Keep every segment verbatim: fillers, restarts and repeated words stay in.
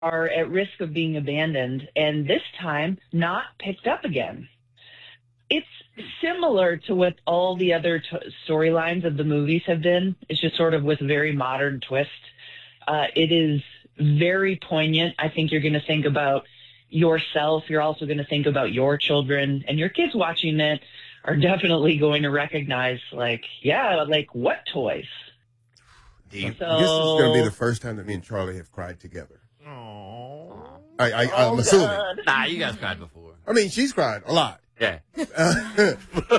are at risk of being abandoned and this time not picked up again. It's similar to what all the other t- storylines of the movies have been. It's just sort of with a very modern twist. Uh, it is very poignant. I think you're going to think about yourself. You're also going to think about your children, and your kids watching it are definitely going to recognize, like, yeah, like what toys? Deep. So, this is going to be the first time that me and Charlie have cried together. Aww. I, I, oh, I'm assuming. God. Nah, you guys cried before. I mean, she's cried a lot. Yeah. Uh, and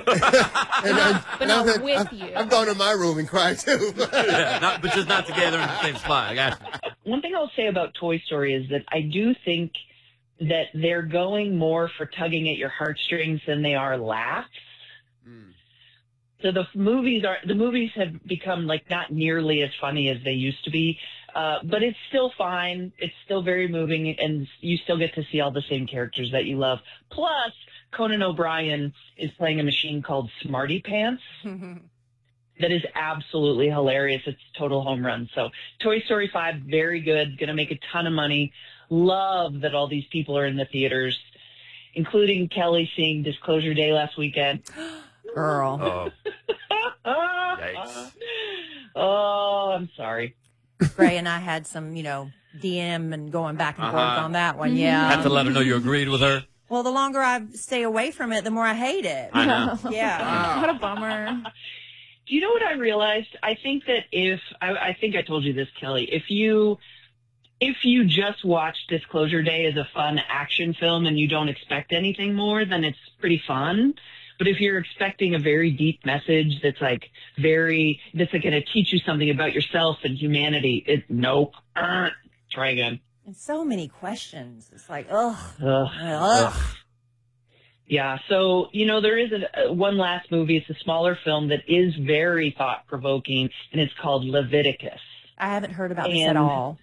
I, But not I've, with I've, you. I've gone to my room and cried too. Yeah, not, but just not together in the same spot. I got you. One thing I'll say about Toy Story is that I do think that they're going more for tugging at your heartstrings than they are laughs. Mm. So the movies are the movies have become like not nearly as funny as they used to be, uh, but it's still fine. It's still very moving, and you still get to see all the same characters that you love. Plus, Conan O'Brien is playing a machine called Smarty Pants. That is absolutely hilarious. It's total home run. So Toy Story five, very good. Going to make a ton of money. Love that all these people are in the theaters, including Kelly seeing Disclosure Day last weekend. Girl. Oh. Yikes. Oh, I'm sorry. Gray and I had some, you know, D M and going back and forth Uh-huh. on that one. Yeah. Have to let her know you agreed with her. Well, the longer I stay away from it, the more I hate it. I know. Yeah. What a bummer. Do you know what I realized? I think that if I, I think I told you this, Kelly, if you if you just watch Disclosure Day as a fun action film and you don't expect anything more, then it's pretty fun. But if you're expecting a very deep message that's like very that's like going to teach you something about yourself and humanity, it nope. Uh, try again. And so many questions. It's like, ugh. Ugh. Ugh. Yeah, so, you know, there is a, a, one last movie. It's a smaller film that is very thought-provoking, and it's called Leviticus. I haven't heard about this And at all.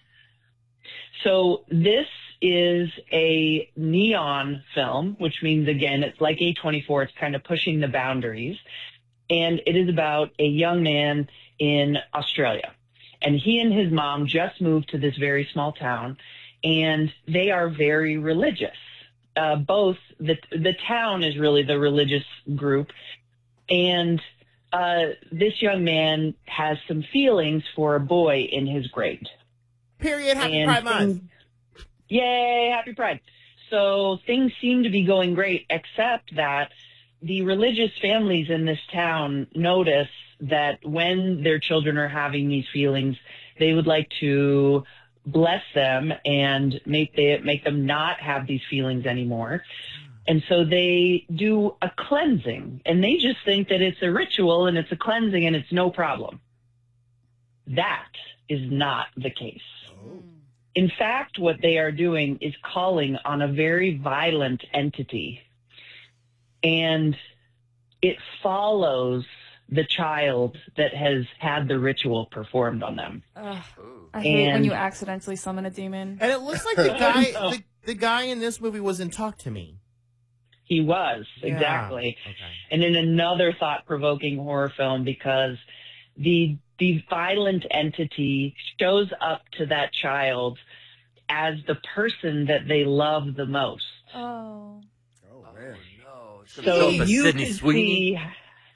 So this is a neon film, which means, again, it's like A twenty-four. It's kind of pushing the boundaries. And it is about a young man in Australia. And he and his mom just moved to this very small town, and they are very religious. Uh, both the the town is really the religious group, and uh, this young man has some feelings for a boy in his grade. Period. Happy And Pride Month. things- Yay, happy Pride. So things seem to be going great, except that the religious families in this town notice that when their children are having these feelings, they would like to bless them and make they make them not have these feelings anymore. And so they do a cleansing, and they just think that it's a ritual and it's a cleansing and it's no problem. That is not the case. In fact, what they are doing is calling on a very violent entity, and it follows the child that has had the ritual performed on them. Ugh. I hate when And- you accidentally summon a demon. And it looks like the guy, Oh. the, the guy in this movie was in Talk to Me. He was, Yeah. exactly. Okay. And in another thought-provoking horror film, because the the violent entity shows up to that child as the person that they love the most. Oh. Oh, man. No. It's So gonna show up as you Sydney could Sweeney. see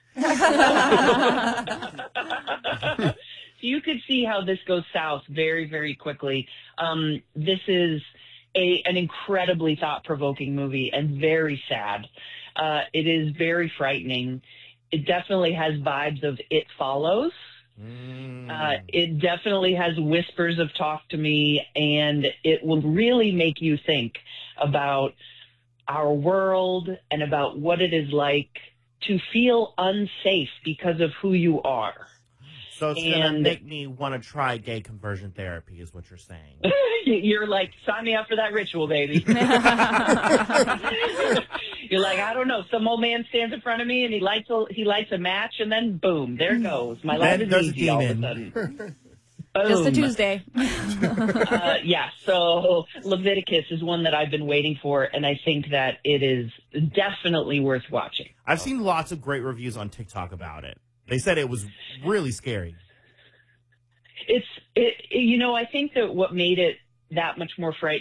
you could see how this goes south very, very quickly. Um, this is a an incredibly thought-provoking movie and very sad. Uh, it is very frightening. It definitely has vibes of It Follows. Mm. Uh, it definitely has whispers of Talk to Me, and it will really make you think about our world and about what it is like to feel unsafe because of who you are. So it's going to and- make me want to try gay conversion therapy is what you're saying. You're like, sign me up for that ritual, baby. You're like, I don't know. Some old man stands in front of me and he lights a, he lights a match, and then boom, there it goes. My life Then is there's a easy all of a demon. sudden. Just a Boom. Tuesday. uh, yeah, so Leviticus is one that I've been waiting for, and I think that it is definitely worth watching. I've seen lots of great reviews on TikTok about it. They said it was really scary. It's, it, you know, I think that what made it that much more frightened